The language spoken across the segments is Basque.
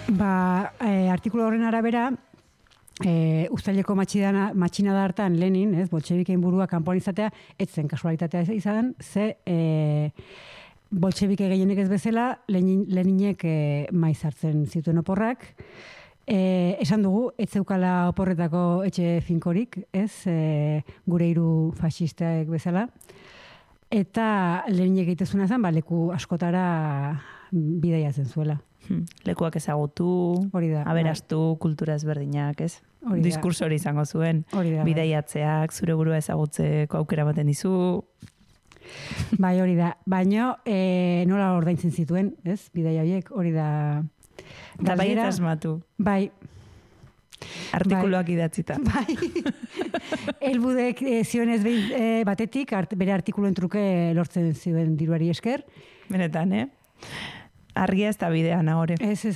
Artikulu horren arabera, uztaileko matxinada hartan Lenin, boltxebikeen burua kanpoan izatea, etzen kasualitatea izan, ze boltxebike gehienek ez bezala, Leninek maiz hartzen zituen oporrak. Esan dugu, ez zeukala oporretako etxe finkorik, gure hiru faxistaek bezala. Eta Leninek egitezuna zen, leku askotara bidaiatzen zuela. Lekuak ezagutu, aberastu, kultura ezberdinak, ez? Diskurso hori izango zuen, bidaiatzeak, zure burua ezagutzeko aukera baten dizu. Bai, hori da. Baina nola ordaintzen zituen, ez? Bidaia horiek, hori da. Da bai eta asmatu. Bai. Artikuluak idatzita. Bai. Elbudek zioenez batetik, bere artikuluen truke lortzen zioen diruari esker. Benetan, Argia ez da bidean, ahore. Ez.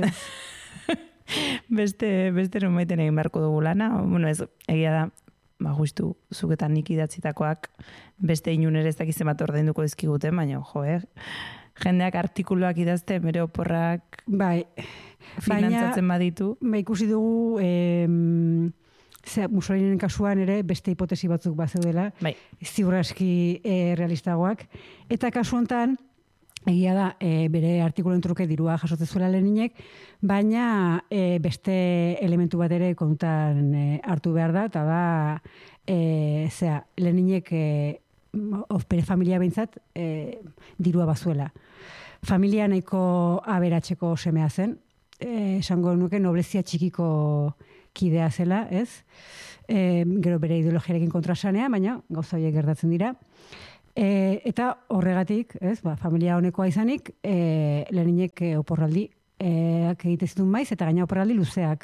Beste numaiten egin beharko dugu lana. Bueno, ez, egia da, justu, zuketan nik idatzitakoak beste inunere ez dakizen bat ordainduko dizkiguten, baina, jendeak artikuluak idazte, bere oporrak finantzatzen baditu. Ikusi dugu, Mussoliniren kasuan ere beste hipotesi batzuk bazeudela, ziur aski realistagoak. Eta kasu honetan, egia da, bere artikuluen truke dirua jasotzen zuela Leninek, baina beste elementu bat ere kontan hartu behar da, eta da, Leninek bere familia behintzat dirua bazuela. Familia nahiko aberatseko semea zen, esango nuke noblezia txikiko kidea zela, ez? Gero bere ideologiarekin kontrasanea, baina gauza horiek gertatzen dira. Eta horregatik, familia honekoa izanik, Leninek oporraldi egite zituen maiz, eta gaina oporraldi luzeak.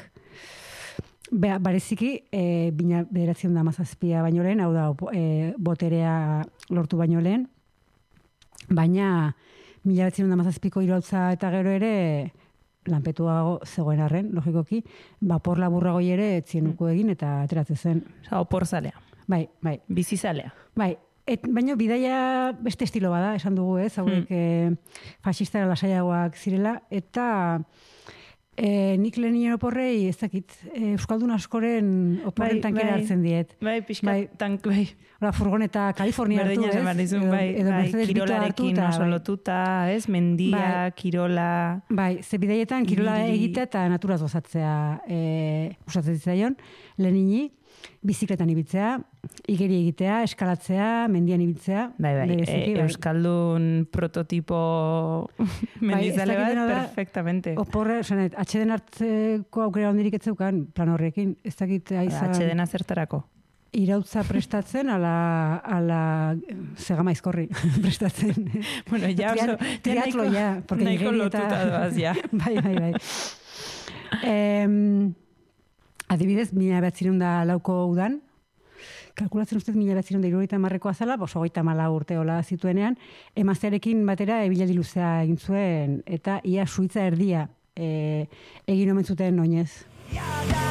Bareziki, 1917 baino lehen, hau da, boterea lortu baino lehen, baina 1917ko irautza eta gero ere, lanpetuago zegoen arren, logikoki, opor laburragoi ere etzienuko egin eta ateratzen zen. Opor zalea. Bai. Bizizalea. Bai. Baina bidaia beste estilo bada, esan dugu, hauek fasistara lasaiagoak zirela, eta nik Leninen oporrei, ez dakit, Euskaldun askoren oporren tankera hartzen diet. Bai, pixka tank, bai. Furgoneta Kalifornia hartu, ez? Kirolarekin oso lotuta, ez? Mendia, kirola... Bai, ze bidaietan kirola egitea eta naturaz gozatzea usatzen zitzaion, Lenini, bizikletan ibiltzea, igeri egitea, eskalatzea, mendian ibiltzea. Bai. Euskaldun prototipo mendizale bat, perfectamente. Oporre, atxeden hartzeko aukera hondirik etzeukan plan horrekin. Ez dakit aizan... Atxedena zertarako? Irautza prestatzen, ala zegama izkorri prestatzen. Bueno, ja oso... Triatlo, ja. Nahiko lotuta doaz, ja. Bai. Adibidez, 1904ko udan, kalkulatzen ustez 1970ko azala, 34 urte hola zituenean, emaztearekin batera ebilaldi luzea egin zuen, eta ia Suitza erdia egin omen zuten oinez.